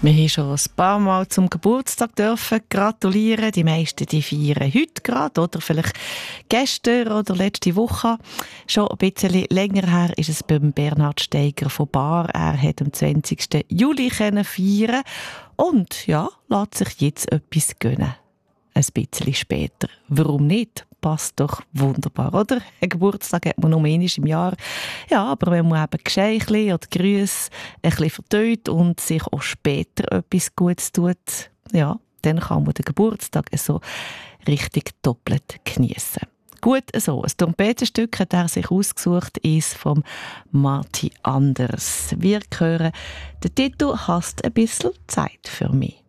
Wir haben schon ein paar Mal zum Geburtstag dürfen gratulieren. Die meisten die feiern heute gerade oder vielleicht gestern oder letzte Woche. Schon ein bisschen länger her ist es beim Bernhard Steiger von Bar. Er hat am 20. Juli feiern und ja, lässt sich jetzt etwas gönnen. Ein bisschen später. Warum nicht? Passt doch wunderbar, oder? Ein Geburtstag hat man nur einmal im Jahr. Ja, aber wenn man eben Geschenke oder Grüße ein bisschen verteilt und sich auch später etwas Gutes tut, ja, dann kann man den Geburtstag so richtig doppelt geniessen. Gut so. Ein Trompetenstück hat er sich ausgesucht, ist vom Marty Anders. Wir hören, der Titel «Hast ein bisschen Zeit für mich».